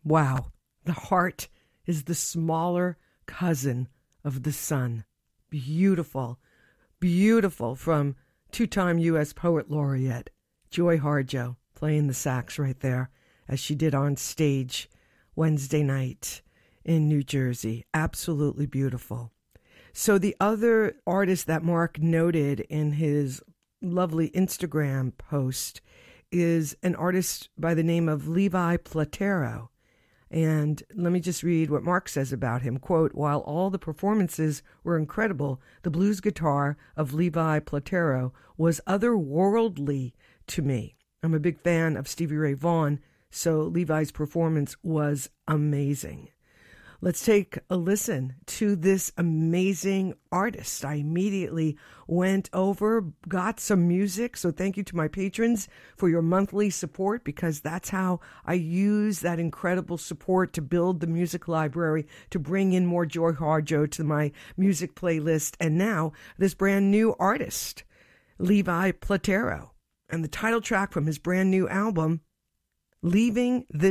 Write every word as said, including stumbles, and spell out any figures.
Wow. The heart is the smaller cousin of the sun. Beautiful. Beautiful from two-time U S Poet Laureate Joy Harjo playing the sax right there as she did on stage Wednesday night in New Jersey. Absolutely beautiful. So the other artist that Mark noted in his lovely Instagram post is an artist by the name of Levi Platero. And let me just read what Mark says about him. Quote, while all the performances were incredible, the blues guitar of Levi Platero was otherworldly to me. I'm a big fan of Stevie Ray Vaughan, so Levi's performance was amazing. Let's take a listen to this amazing artist. I immediately went over, got some music. So thank you to my patrons for your monthly support, because that's how I use that incredible support to build the music library, to bring in more Joy Harjo to my music playlist. And now this brand new artist, Levi Platero, and the title track from his brand new album, Leaving This